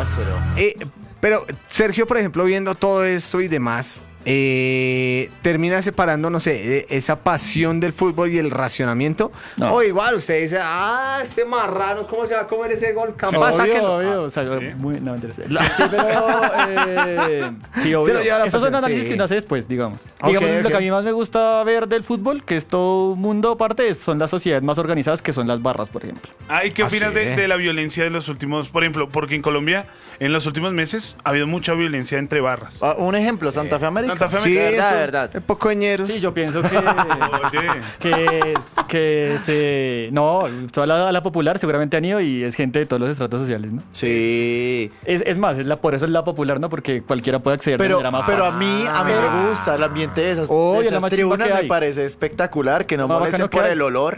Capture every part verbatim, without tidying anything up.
más, pero... Eh, pero Sergio, por ejemplo, viendo todo esto y demás, eh, termina separando, no sé, eh, esa pasión del fútbol y el racionamiento. No. O igual usted dice, ah, este marrano, ¿cómo se va a comer ese gol? Capaz, Obvio, sáquenlo. obvio, o sea, ¿sí? muy, no, interesa. Sí, sí, pero, eh, sí, obvio. Se lo lleva la Esos son pasión, análisis sí. que uno hace después, digamos. Ok, digamos, ok. lo que a mí más me gusta ver del fútbol, que es todo un mundo aparte, es- son las sociedades más organizadas, que son las barras, por ejemplo. Ah, ¿y qué Ah, opinas sí. de, de la violencia de los últimos, por ejemplo, porque en Colombia en los últimos meses ha habido mucha violencia entre barras? Ah, un ejemplo, Santa Fe América. Santa Fe Sí, de verdad, eso, de verdad. un poco ñeros. Sí, yo pienso que... Oye, que, que se... No, toda la, la popular seguramente han ido y es gente de todos los estratos sociales, ¿no? Sí. Es, es más, es la, por eso es la popular, ¿no? Porque cualquiera puede acceder de Pero, manera más pero a fácil. mí, a mí me gusta el ambiente de esas, Oye, de la esas más chimba tribunas, que me hay. parece espectacular, que no Más molesten bacano que por hay. el olor.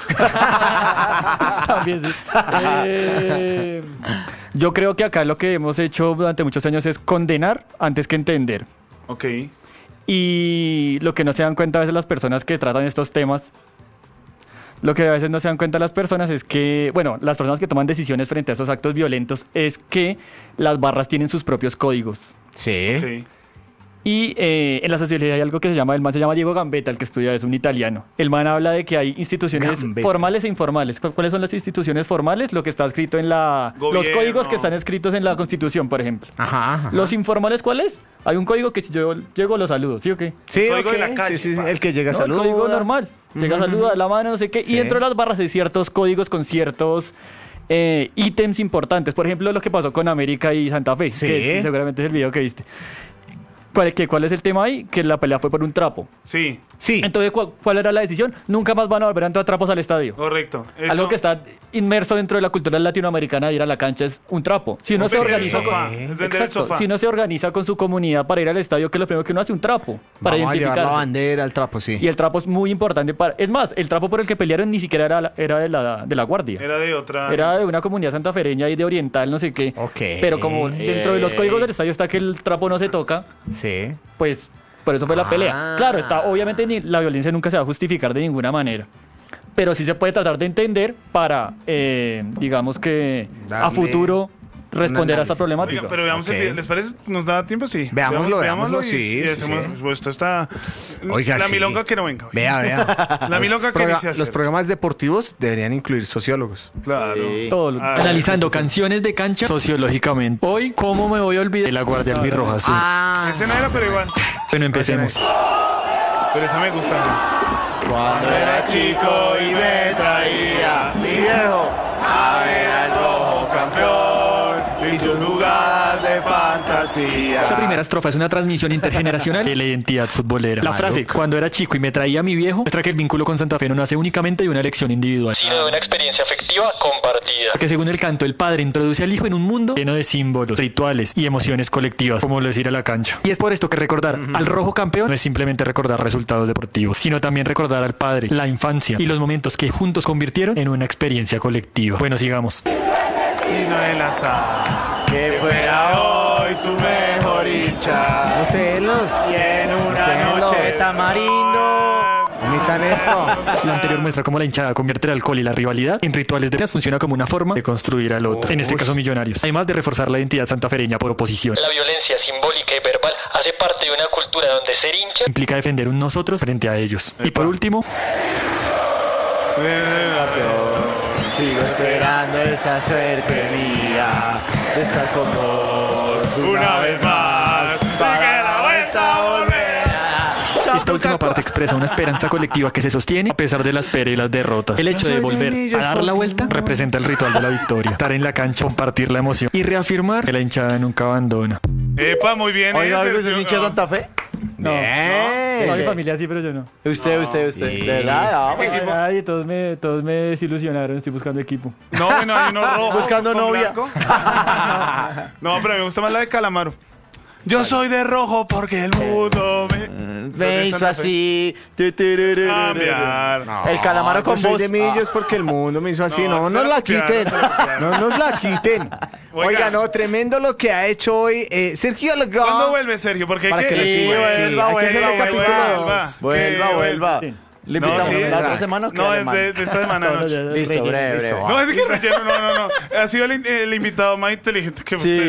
También sí. Eh, yo creo que acá lo que hemos hecho durante muchos años es condenar antes que entender. ok. Y lo que no se dan cuenta a veces las personas que tratan estos temas, lo que a veces no se dan cuenta las personas es que, bueno, las personas que toman decisiones frente a estos actos violentos es que las barras tienen sus propios códigos. Sí. ok. Y eh, en la sociología hay algo que se llama, el man se llama Diego Gambetta, el que estudia, es un italiano. El man habla de que hay instituciones Gambetta. formales e informales. ¿Cu- ¿Cuáles son las instituciones formales? Lo que está escrito en la... Los Gobierno. códigos que están escritos en la Constitución, por ejemplo. Ajá, ajá. ¿Los informales cuáles? Hay un código que si yo llego lo saludo, ¿sí o qué? Sí, El código ok, de la calle, sí, sí, sí, pa. el que llega a No, el saludar. código normal. Llega, Ujú, saluda, la mano, no sé qué. Sí. Y dentro de las barras hay ciertos códigos con ciertos eh, ítems importantes. Por ejemplo, lo que pasó con América y Santa Fe, Sí. que sí, seguramente es el video que viste. ¿Cuál, que, ¿Cuál es el tema ahí? Que la pelea fue por un trapo. Sí, Sí. Entonces, ¿cuál, cuál era la decisión? Nunca más van a volver a entrar trapos al estadio. correcto. Eso- Algo que está inmerso dentro de la cultura latinoamericana de ir a la cancha es un trapo. Si uno Es se vender el organiza sofá, con, es vender el Exacto. sofá. Si uno se organiza con su comunidad para ir al estadio, que es lo primero que uno hace, un trapo para Vamos a llevar la identificarse. bandera, el trapo, sí. Y el trapo es muy importante para... Es más, el trapo por el que pelearon ni siquiera era, la- era de, la, de la Guardia. Era de otra... Era de una comunidad santafereña y de oriental, no sé qué. Ok. Pero como dentro de los códigos del estadio está que el trapo no se toca, Sí. pues por eso fue la Ah. pelea. Claro, está, obviamente ni, la violencia nunca se va a justificar de ninguna manera. Pero sí se puede tratar de entender para, eh, digamos que a Darle futuro responder a esta análisis. problemática. Oiga, pero veamos Ok. el video. ¿Les parece? ¿Nos da tiempo? Sí. Veámoslo, veámoslo, y- sí, y sí, hacemos- sí. pues, esto está... Oiga, La sí. milonga que no venga. Vea, vea. La milonga que Progra- inicia a Los hacer. programas deportivos deberían incluir sociólogos. Claro. Sí. Todo lo- Ah, Analizando canciones de cancha sociológicamente. Hoy, ¿cómo me voy a olvidar de la Guardia Albirroja Azul? Ah, Ese no era, pero igual. Bueno, empecemos. Pero esa me gusta. Cuando era chico y me traía mi viejo a ver al rojo campeón y sus jugadas de fantasía. Esta primera estrofa es una transmisión intergeneracional de la identidad futbolera. La frase, cuando era chico y me traía a mi viejo, muestra que el vínculo con Santa Fe no nace únicamente de una elección individual, sino de una experiencia afectiva compartida. Que según el canto, el padre introduce al hijo en un mundo lleno de símbolos, rituales y emociones colectivas, como lo es ir a la cancha. Y es por esto que recordar al rojo campeón no es simplemente recordar resultados deportivos, sino también recordar al padre, la infancia y los momentos que juntos convirtieron en una experiencia colectiva. Bueno, sigamos. Y no el azar. Que fuera hoy su mejor hincha. Ustedes Y en una Déjenlos. noche de tamarindo. omitan esto. La anterior muestra cómo la hinchada convierte el alcohol y la rivalidad en rituales de peleas, funciona como una forma de construir al otro, en este caso Millonarios, además de reforzar la identidad santafereña por oposición. La violencia simbólica y verbal hace parte de una cultura donde ser hincha implica defender un nosotros frente a ellos. Y por último, Sigo esperando esa suerte mía de estar con vos Una vez más. para que la vuelta volverá. esta última parte expresa una esperanza colectiva que se sostiene a pesar de las peras y las derrotas. El hecho de volver a dar la vuelta representa el ritual de la victoria, estar en la cancha, compartir la emoción y reafirmar que la hinchada nunca abandona. Epa, muy bien. Oiga, eh, ¿usted es Sergio. hincha de Santa Fe? No, Bien. no, mi familia sí, pero yo no. Usted, usted, usted. De verdad, ah, ¿Qué bueno. equipo? Ay, todos me, todos me desilusionaron, estoy buscando equipo. No, bueno, hay uno rojo. Buscando con novia. blanco. No, pero me gusta más la de Calamaro. Yo soy de rojo porque el mundo me... Me hizo así. Tu, tu, ru, ru, ru, ru. Cambiar. No, El calamaro con yo soy voz. de millos porque el mundo me hizo así. No, No, se nos lo la copiaron, quiten. se lo copiaron. No nos la quiten. Oiga. Oiga, no, tremendo lo que ha hecho hoy eh, Sergio Legón. ¿Cuándo vuelve, Sergio? Porque hay Para que lo Sí, sigan, vuelva, sí, hay que vuelva, hacerle vuelva, capítulo vuelva. dos. Vuelva, Que vuelva. Sí. Le No, invitamos sí, la ¿verdad? otra semana. ¿o qué, No, es alemán? de, de esta semana No, no, noche. ya, Listo, relleno. breve, breve. Listo. No, es que relleno, no, no, no. Ha sido el, el invitado más inteligente que hemos Sí,